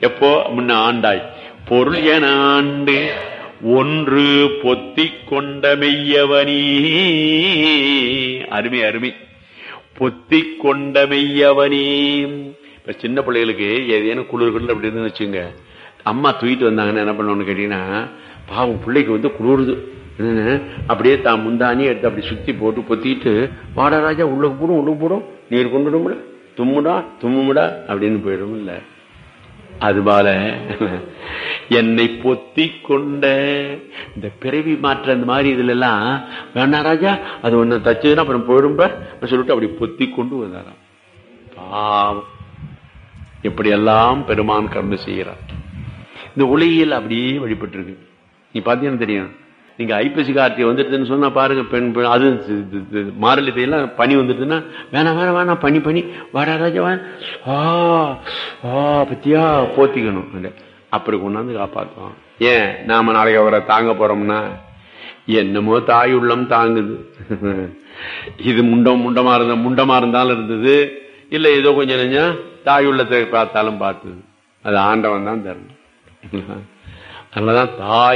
எப்போ முன்ன ஆண்டாய் பொருள் என ஆண்டு ஒன்று பொத்திக் கொண்ட மெய்யவனி. அருமை அருமை. பொத்திக் கொண்ட மெய்யவனி. இப்ப சின்ன பிள்ளைகளுக்கு ஏதேனும் குளிர்கள் அப்படின்னு வச்சுங்க, அம்மா தூக்கிட்டு வந்தாங்கன்னு என்ன பண்ணணும்னு கேட்டீங்கன்னா, பாவம் பிள்ளைக்கு வந்து குளிருது, அப்படியே தான் முந்தானி எடுத்து அப்படி சுத்தி போட்டு பொத்திட்டு, வாடா ராஜா உள்ளுக்கு போடும் உள்ளுக்கு போடும், நீர் கொண்டுடும்ல, தும்முடா தும்முடா அப்படின்னு போயிடும். இல்ல அதுபால என்னை பொத்தி கொண்ட இந்த பிறவி மாற்ற அந்த மாதிரி இதுல எல்லாம் வேணா ராஜா, அது ஒண்ணு தச்சதுன்னா அப்புறம் போயிடும்ப சொல்லிட்டு அப்படி பொத்தி கொண்டு வந்தாராம். பாவம் எப்படியெல்லாம் பெருமான் கர்ம செய்கிறார். இந்த உலகியல் அப்படியே வழிபட்டு இருக்கு. நீ பாத்தீங்கன்னா தெரியும். நீங்க ஐப்பசி கார்த்திகை வந்துடுதுன்னு சொன்னா பாருங்க, பெண் அது மாரளித்தையெல்லாம் பனி வந்துடுதுன்னா வேணாம் வேணாம் வேணாம் பனி பனி வாடா ராஜா பத்தியா போத்திக்கணும். அப்படி கொண்டாந்து காப்பாற்றுவான். ஏன் நாம நாளைக்கு அவரை தாங்க போறோம்னா என்னமோ தாய் உள்ளம் தாங்குது. இது முண்டமா இருந்தாலும் இருந்தது, இல்ல ஏதோ கொஞ்சம் நெஞ்சம் தாய் உள்ளத்தை பார்த்தாலும் பார்த்தது. அது ஆண்டவன் தான் தரணும். அதனாலதான் தாய்